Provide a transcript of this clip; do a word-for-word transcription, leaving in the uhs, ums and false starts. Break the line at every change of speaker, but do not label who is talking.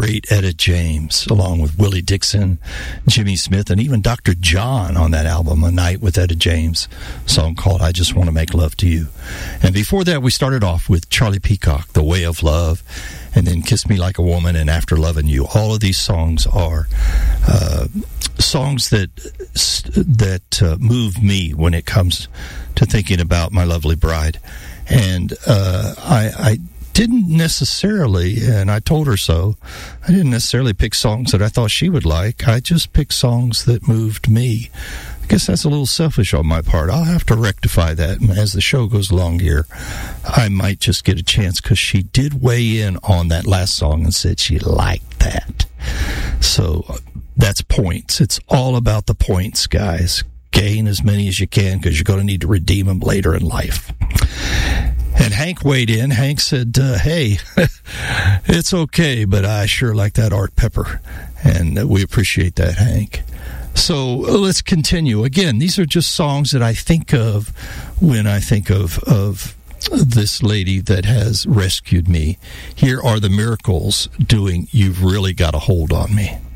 great Etta James, along with Willie Dixon, Jimmy Smith, and even Doctor John on that album, A Night with Etta James, a song called I Just Want to Make Love to You. And before that, we started off with Charlie Peacock, The Way of Love, and then Kiss Me Like a Woman and After Loving You. All of these songs are uh, songs that that uh, move me when it comes to thinking about my lovely bride. And uh, I, I didn't necessarily, and I told her so, I didn't necessarily pick songs that I thought she would like. I just picked songs that moved me. I guess that's a little selfish on my part. I'll have to rectify that. And as the show goes along here, I might just get a chance, because she did weigh in on that last song and said she liked that. So that's points. It's all about the points, guys. Gain as many as you can, because you're going to need to redeem them later in life. And Hank weighed in. Hank said, uh, hey, it's okay, but I sure like that Art Pepper. And uh, we appreciate that, Hank. So uh, let's continue. Again, these are just songs that I think of when I think of, of this lady that has rescued me. Here are the Miracles doing You've Really Got a Hold on Me.